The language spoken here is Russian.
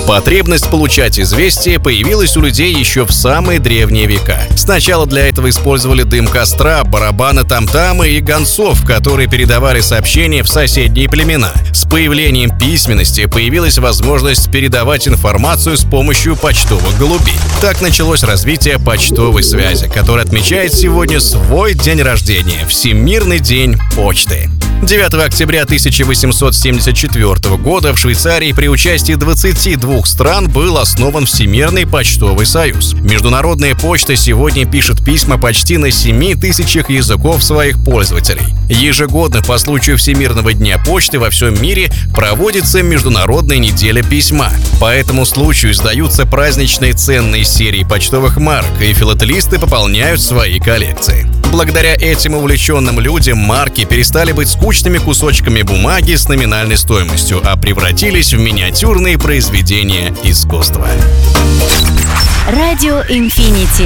Потребность получать известия появилась у людей еще в самые древние века. Сначала для этого использовали дым костра, барабаны там-тамы и гонцов, которые передавали сообщения в соседние племена. С появлением письменности появилась возможность передавать информацию с помощью почтовых голубей. Так началось развитие почтовой связи, которая отмечает сегодня свой день рождения – Всемирный день почты. 9 октября 1874 года в Швейцарии при участии 22 стран был основан Всемирный почтовый союз. Международная почта сегодня пишет письма почти на 7 тысячах языков своих пользователей. Ежегодно по случаю Всемирного дня почты во всем мире проводится Международная неделя письма. По этому случаю издаются праздничные ценные серии почтовых марок, и филателисты пополняют свои коллекции. Благодаря этим увлеченным людям марки перестали быть скучными кусочками бумаги с номинальной стоимостью, а превратились в миниатюрные произведения искусства. Радио Инфинити.